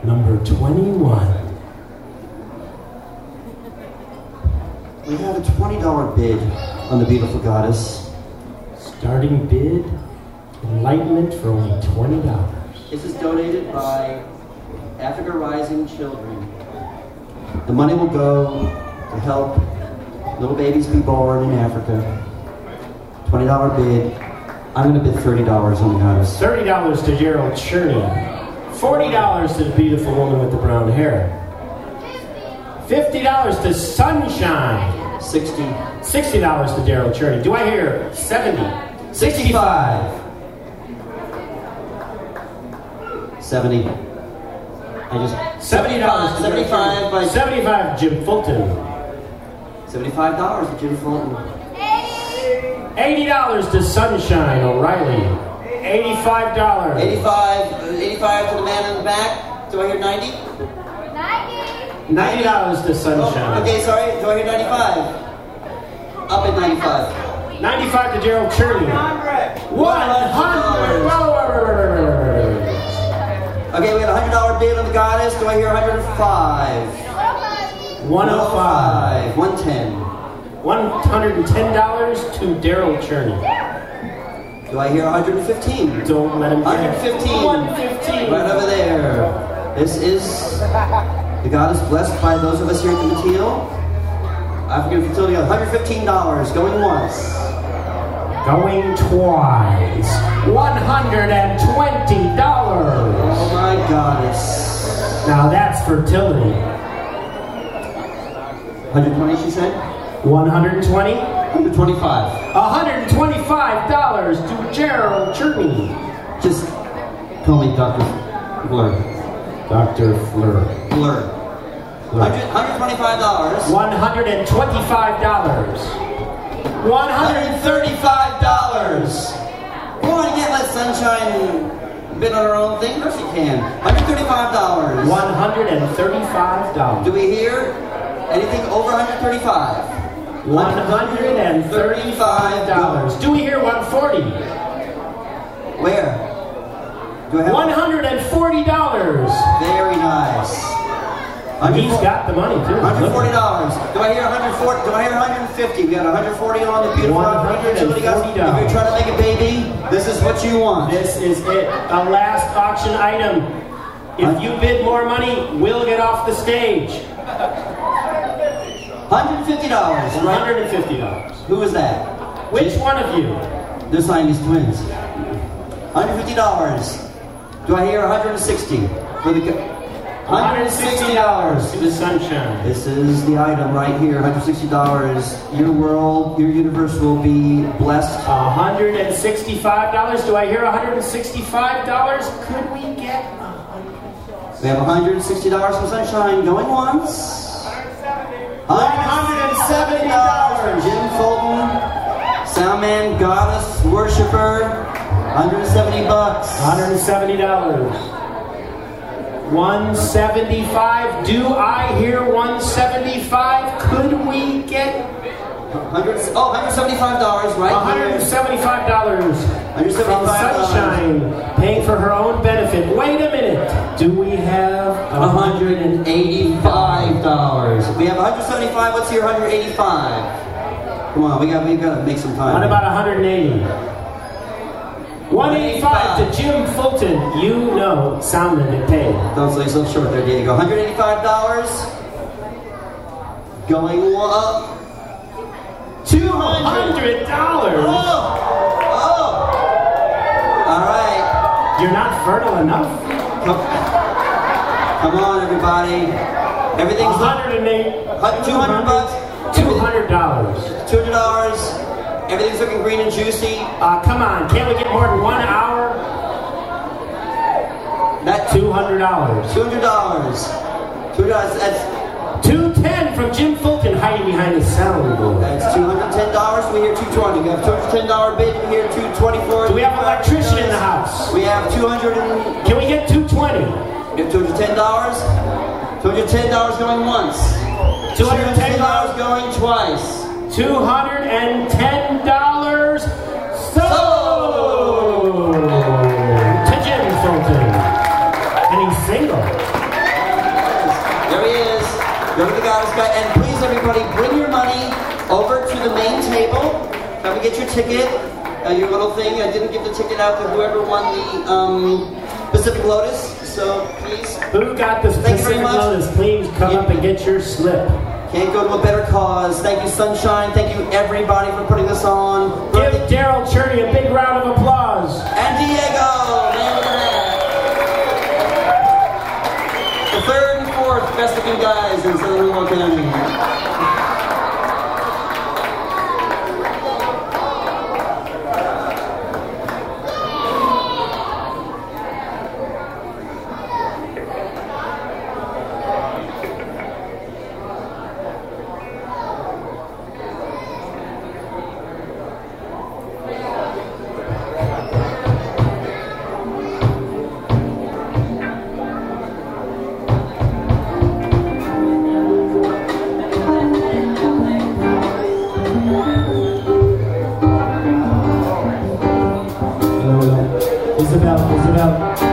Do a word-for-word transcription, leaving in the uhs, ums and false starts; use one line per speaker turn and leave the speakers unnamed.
Number twenty-one.
We have a twenty dollar bid on the beautiful goddess.
Starting bid, enlightenment for only twenty dollars.
This is donated by Africa Rising Children. The money will go to help little babies be born in Africa. twenty dollar bid. I'm going to bid thirty dollars on the goddess.
thirty dollars to Gerald Cherney. forty dollars to the beautiful woman with the brown hair. fifty dollars to Sunshine.
sixty.
sixty dollars to Daryl Cherney. Do I hear seventy?
sixty-five. seventy. I just
seventy dollars.
seventy-five by
seventy-five. Jim Fulton.
seventy-five dollars to Jim Fulton.
eighty dollars to Sunshine O'Reilly. eighty-five dollars.
eighty-five. eighty-five to the man in the back. Do I hear ninety?
ninety dollars to Sunshine.
Oh, okay, sorry. Do I hear ninety-five? Up at ninety-five.
ninety-five to Gerald Cherney. one hundred dollars.
Okay, we had a one hundred dollar bid on the goddess. Do I hear one hundred five?
one oh five.
one ten.
one hundred ten dollars to Daryl Cherney.
Do I hear one hundred fifteen?
Don't let him
one hundred fifteen.
one hundred fifteen.
Right over there. This is the goddess blessed by those of us here at the Mateo. African Fertility, one hundred fifteen dollars. Going once.
Going twice. one hundred twenty dollars.
Oh my goddess.
Now that's fertility.
one hundred twenty, she said?
one hundred twenty.
one hundred twenty-five.
one hundred twenty-five dollars to Gerald Cherney.
Just call me Doctor Blur.
Doctor Fleur.
Blur. one hundred twenty-five dollars.
one hundred twenty-five dollars. one hundred
thirty-five dollars. Come on, you can't let Sunshine bid on her own thing. Of course you can. one hundred thirty-five dollars.
one hundred thirty-five dollars.
Do we hear anything over one hundred thirty-five dollars?
one hundred thirty-five dollars. Do we hear one hundred forty dollars?
Where? Do I have
one hundred forty dollars.
Very nice.
He's got the money too.
one hundred forty dollars. Do I hear one hundred forty? Do I hear one hundred fifty? We got one hundred forty on the beautiful
one hundred forty dollars.
If you're trying to make a baby, this is what you want.
This is it. A last auction item. If you bid more money, we'll get off the stage.
one hundred fifty dollars.
one hundred fifty dollars.
Who is that?
Which one of you?
They're Siamese twins. one hundred fifty dollars. Do I hear one hundred sixty for the?
one hundred sixty dollars to the Sunshine.
This is the item right here. one hundred sixty dollars. Your world, your universe will be blessed.
one hundred sixty-five dollars. Do I hear one hundred sixty-five dollars? Could we get
We have one hundred sixty dollars for Sunshine going once.
one hundred seventy dollars.
Jim Fulton, Soundman, Goddess, Worshipper. one hundred seventy bucks.
one hundred seventy dollars. one hundred seventy-five. Do I hear one hundred seventy-five? Could we get
one hundred, oh, one hundred seventy-five dollars right
one hundred seventy-five dollars
here.
from Sunshine, paying for her own benefit. Wait a minute. Do we have
one hundred eighty-five dollars? We have one hundred seventy-five. Let's hear one hundred eighty-five. Come on, we got we got to make some time.
What about one hundred eighty? one hundred eighty-five to Jim Fulton. You know, Soundman get paid.
Don't say so short there, Diego. one hundred eighty-five dollars. Going up.
two hundred dollars.
Oh! Oh! All right.
You're not fertile enough.
Come, come on, everybody. Everything's
one hundred eight.
two hundred bucks.
two hundred dollars.
two hundred dollars. Everything's looking green and juicy.
Uh, come on, can't we get more than one hour?
That
two hundred dollars.
two hundred dollars. two hundred dollars. That's
two ten from Jim Fulton hiding behind the soundboard.
That's two hundred ten dollars. We hear two hundred twenty. We have two hundred ten dollars bid. We hear two hundred twenty-four.
Do we have an electrician in the house?
We have two hundred and...
Can we get two hundred twenty?
We have two hundred ten dollars. two hundred ten dollars going once.
two hundred ten dollars
going twice.
two hundred ten dollars sold to Jim Fulton. And he's single.
get your ticket, uh, your little thing. I didn't give the ticket out to whoever won the um, Pacific Lotus, so please.
Who got the
Thank you very
Pacific
much.
Lotus? Please come
Yeah.
up and get your slip.
Can't go to a better cause. Thank you, Sunshine. Thank you, everybody, for putting this on.
Give Daryl Cherney a big round of applause.
And Diego, man of that. The third and fourth best looking guys in Southern Louisville County.